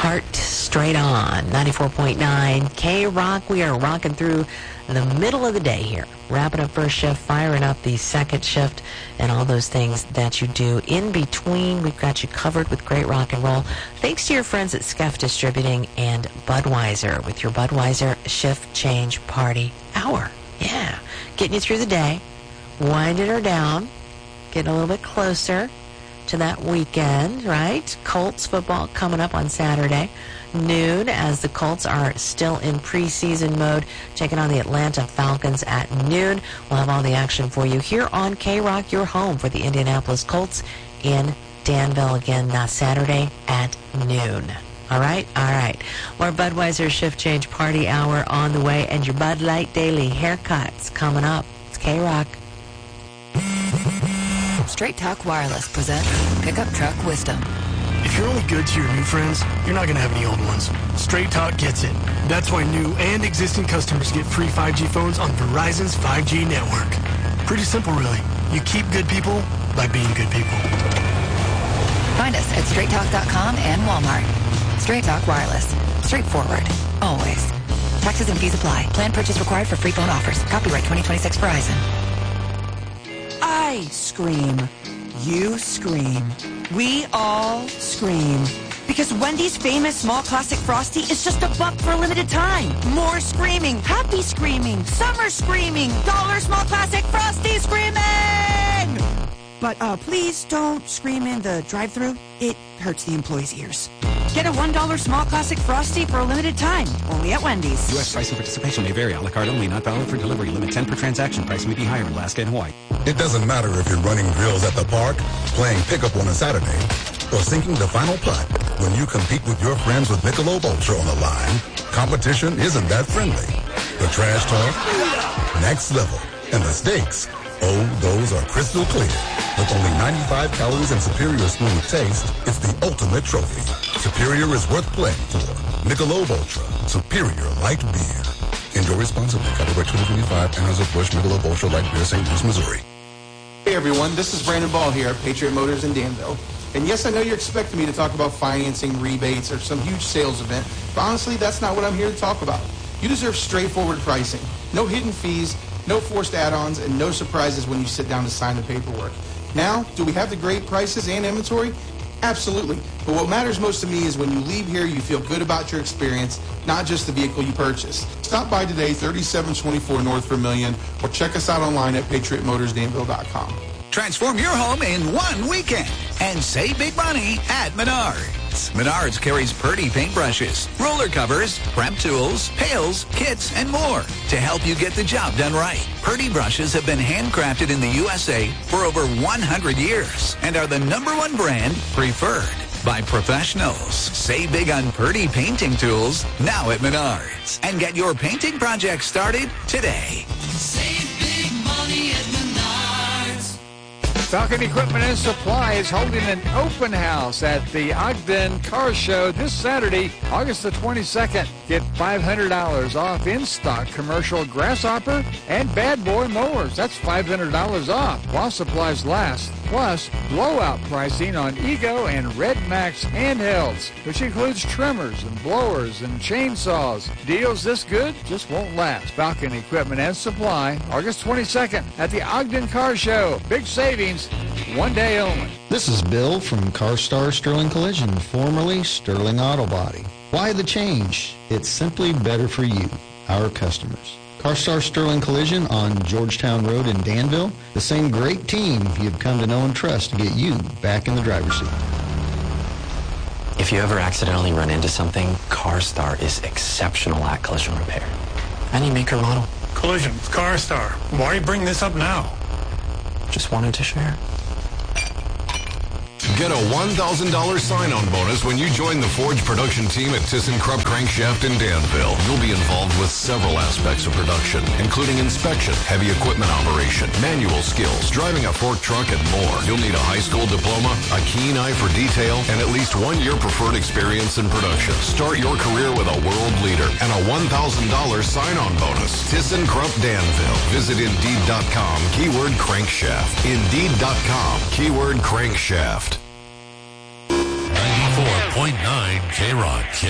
Heart straight on. 94.9 K-Rock. We are rocking through the middle of the day here. Wrapping up first shift, firing up the second shift, and all those things that you do in between. We've got you covered with great rock and roll. Thanks to your friends at Skeff Distributing and Budweiser with your Budweiser Shift Change Party Hour. Yeah. Getting you through the day, winding her down, getting a little bit closer to that weekend, right? Colts football coming up on Saturday, noon, as the Colts are still in preseason mode, taking on the Atlanta Falcons at noon. We'll have all the action for you here on K-Rock, your home for the Indianapolis Colts in Danville again Saturday at noon. All right? All right. More Budweiser Shift Change Party Hour on the way, and your Bud Light Daily haircuts coming up. It's K-Rock. Straight Talk Wireless presents Pickup Truck Wisdom. If you're only good to your new friends, you're not going to have any old ones. Straight Talk gets it. That's why new and existing customers get free 5G phones on Verizon's 5G network. Pretty simple, really. You keep good people by being good people. Find us at straighttalk.com and Walmart. Straight Talk Wireless. Straightforward. Always. Taxes and fees apply. Plan purchase required for free phone offers. Copyright 2026 Verizon. I scream. You scream. We all scream. Because Wendy's famous small classic Frosty is just $1 for a limited time. More screaming. Happy screaming. Summer screaming. Dollar small classic Frosty screaming! But please don't scream in the drive-thru. It hurts the employees' ears. Get a $1 small classic Frosty for a limited time. Only at Wendy's. U.S. price and participation may vary. A la carte only. Not valid for delivery. Limit 10 per transaction. Price may be higher in Alaska and Hawaii. It doesn't matter if you're running drills at the park, playing pickup on a Saturday, or sinking the final putt. When you compete with your friends with Michelob Ultra on the line, competition isn't that friendly. The trash talk, next level. And the stakes, oh, those are crystal clear. With only 95 calories and superior smooth taste, it's the ultimate trophy. Superior is worth playing for. Michelob Ultra, superior light beer. Enjoy responsibly. Copyright 2025, Anheuser-Busch Michelob Ultra Light Beer, St. Louis, Missouri. Hey everyone, this is Brandon Ball here at Patriot Motors in Danville. And yes, I know you're expecting me to talk about financing, rebates, or some huge sales event, but honestly, that's not what I'm here to talk about. You deserve straightforward pricing. No hidden fees, no forced add-ons, and no surprises when you sit down to sign the paperwork. Now, do we have the great prices and inventory? Absolutely. But what matters most to me is when you leave here, you feel good about your experience, not just the vehicle you purchased. Stop by today, 3724 North Vermillion, or check us out online at patriotmotorsdanville.com. Transform your home in one weekend and save big money at Menards. Menards carries Purdy paintbrushes, roller covers, prep tools, pails, kits, and more to help you get the job done right. Purdy brushes have been handcrafted in the USA for over 100 years and are the #1 brand preferred by professionals. Save big on Purdy painting tools now at Menards and get your painting project started today. Save big money at Menards. Falcon Equipment and Supply is holding an open house at the Ogden Car Show this Saturday, August the 22nd. Get $500 off in-stock commercial Grasshopper and Bad Boy mowers. That's $500 off while supplies last. Plus, blowout pricing on Ego and Red Max handhelds, which includes trimmers and blowers and chainsaws. Deals this good just won't last. Falcon Equipment and Supply, August 22nd at the Ogden Car Show. Big savings, one day only. This is Bill from CarStar Sterling Collision, formerly Sterling Auto Body. Why the change? It's simply better for you, our customers. CarStar Sterling Collision on Georgetown Road in Danville. The same great team you've come to know and trust to get you back in the driver's seat. If you ever accidentally run into something, CarStar is exceptional at collision repair. Any make or model. Collision, CarStar. Why bring this up now? Just wanted to share. Get a $1,000 sign-on bonus when you join the Forge production team at ThyssenKrupp Crankshaft in Danville. You'll be involved with several aspects of production, including inspection, heavy equipment operation, manual skills, driving a fork truck, and more. You'll need a high school diploma, a keen eye for detail, and at least 1 year preferred experience in production. Start your career with a world leader and a $1,000 sign-on bonus. ThyssenKrupp Danville. Visit Indeed.com, keyword crankshaft. Indeed.com, keyword crankshaft. 94.9 K-Rock,